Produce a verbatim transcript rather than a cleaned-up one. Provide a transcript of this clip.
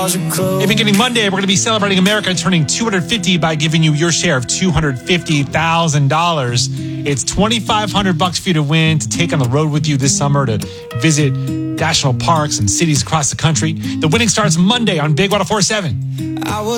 Hey, beginning Monday, we're going to be celebrating America turning two hundred fifty by giving you your share of two hundred fifty thousand dollars. It's twenty-five hundred bucks for you to win to take on the road with you this summer to visit national parks and cities across the country. The winning starts Monday on Big one oh four point seven. I was